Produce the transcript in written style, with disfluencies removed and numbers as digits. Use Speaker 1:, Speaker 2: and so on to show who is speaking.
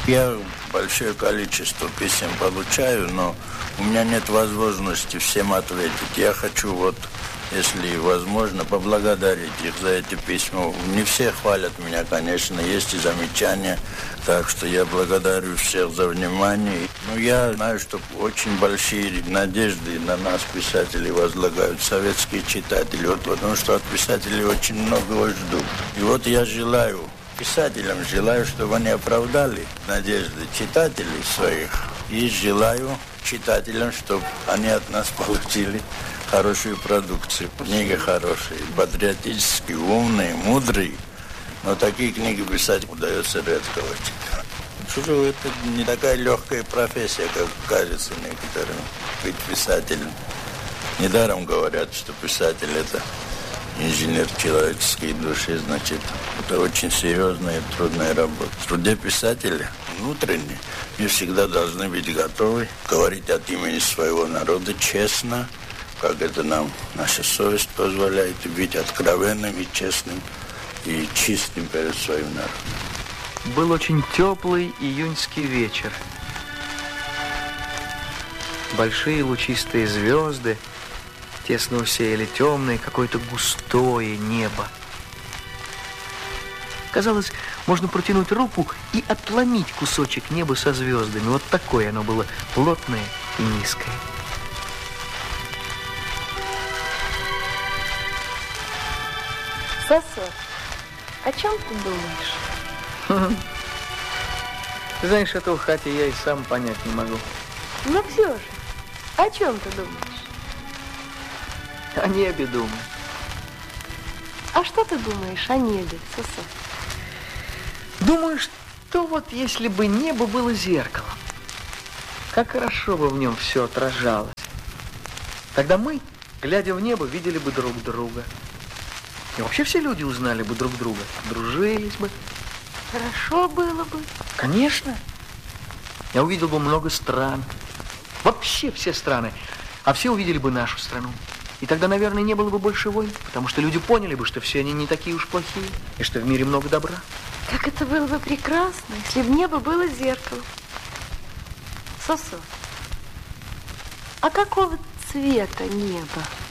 Speaker 1: Я большое количество писем получаю, но у меня нет возможности всем ответить. Я хочу если возможно, поблагодарить их за эти письма. Не все хвалят меня, конечно, есть и замечания, так что я благодарю всех за внимание. Но я знаю, что очень большие надежды на нас, писателей, возлагают советские читатели, потому что от писателей очень многого ждут. И я желаю писателям, чтобы они оправдали надежды читателей своих, и желаю читателям, чтобы они от нас получили хорошую продукцию. Книги хорошие, патриотические, умные, мудрые. Но такие книги писать удается редко очень. Это не такая легкая профессия, как кажется некоторым, быть писателем. Недаром говорят, что писатель – это инженер человеческой души, значит, это очень серьезная и трудная работа. В труде писателя внутренне мы всегда должны быть готовы говорить от имени своего народа честно, как это нам наша совесть позволяет, быть откровенным и честным и чистым перед своим народом.
Speaker 2: Был очень теплый июньский вечер. Большие лучистые звезды тесно усеяли темное, какое-то густое небо. Казалось, можно протянуть руку и отломить кусочек неба со звездами. Вот такое оно было, плотное и низкое.
Speaker 3: Сосо, о чем ты думаешь?
Speaker 2: Ты знаешь, этого, Хатя, я и сам понять не могу.
Speaker 3: Но все же, о чем ты думаешь?
Speaker 2: О небе думаю.
Speaker 3: А что ты думаешь о небе, Сосо?
Speaker 2: Думаю, что если бы небо было зеркалом, как хорошо бы в нем все отражалось. Тогда мы, глядя в небо, видели бы друг друга. И вообще все люди узнали бы друг друга, дружились бы.
Speaker 3: Хорошо было бы.
Speaker 2: Конечно. Я увидел бы много стран. Вообще все страны. А все увидели бы нашу страну. И тогда, наверное, не было бы больше войн, потому что люди поняли бы, что все они не такие уж плохие, и что в мире много добра.
Speaker 3: Как это было бы прекрасно, если бы небо было зеркалом. Сосо, а какого цвета небо?